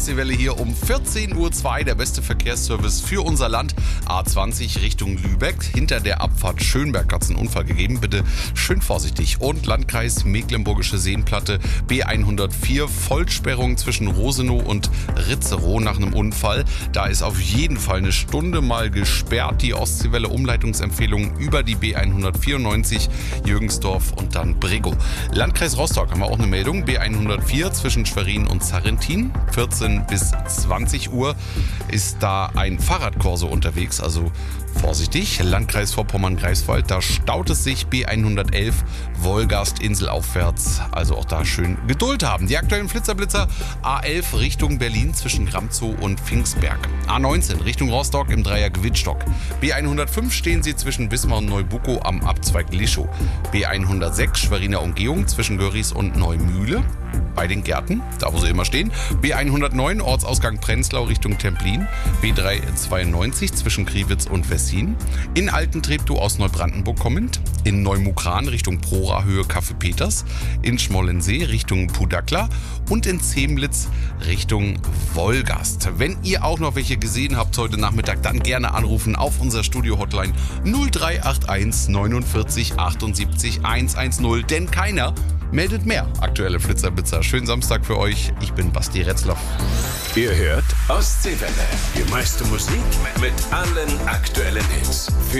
Ostseewelle hier um 14:02 Uhr, der beste Verkehrsservice für unser Land. A20 Richtung Lübeck. Hinter der Abfahrt Schönberg hat es einen Unfall gegeben. Bitte schön vorsichtig. Und Landkreis Mecklenburgische Seenplatte, B104, Vollsperrung zwischen Rosenow und Ritzerow nach einem Unfall. Da ist auf jeden Fall eine Stunde mal gesperrt. Die Ostseewelle Umleitungsempfehlung über die B194 Jürgensdorf und dann Brego. Landkreis Rostock haben wir auch eine Meldung. B104 zwischen Schwerin und Zarrentin. 14 bis 20 Uhr ist da ein Fahrradkorso unterwegs, also vorsichtig. Landkreis Vorpommern-Greifswald, da staut es sich. B111 Wolgast inselaufwärts, also auch da schön Geduld haben. Die aktuellen Flitzerblitzer: A11 Richtung Berlin zwischen Gramzow und Pfingstberg. A19 Richtung Rostock im Dreier Gewittstock. B105 stehen sie zwischen Wismar und Neubuckow am Abzweig Lischow. B106 Schweriner Umgehung zwischen Görries und Neumühle bei den Gärten, da wo sie immer stehen. B109 Ortsausgang Prenzlau Richtung Templin. B392 zwischen Kriwitz und Wessin. In Altentreptow aus Neubrandenburg kommend. In Neumukran Richtung Prora Höhe Kaffee Peters. In Schmollensee Richtung Pudakla. Und in Zemlitz Richtung Wolgast. Wenn ihr auch noch welche gesehen habt heute Nachmittag, dann gerne anrufen auf unser Studio-Hotline 0381 49 78 110. Denn keiner meldet mehr aktuelle Flitzerblitzer. Schönen Samstag für euch. Ich bin Basti Retzlaff. Ihr hört Ostseewelle. Die meiste Musik mit allen aktuellen Hits.